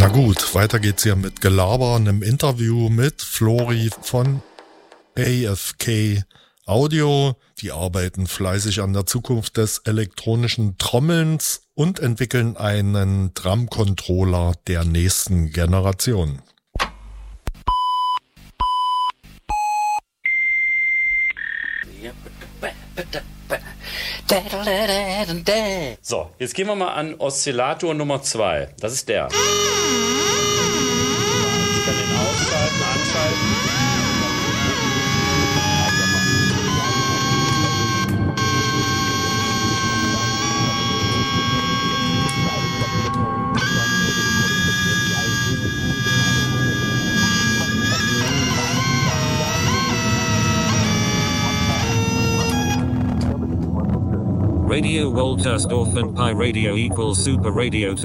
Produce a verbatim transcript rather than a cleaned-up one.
Na gut, weiter geht's hier mit Gelaber, einem Interview mit Flori von A F K Audio. Die arbeiten fleißig an der Zukunft des elektronischen Trommelns und entwickeln einen Drum-Controller der nächsten Generation. So, jetzt gehen wir mal an Oszillator Nummer zwei. Das ist der. Sie können den ausschalten, anschalten. Radio Woltersdorf and Pi Radio equals Super Radio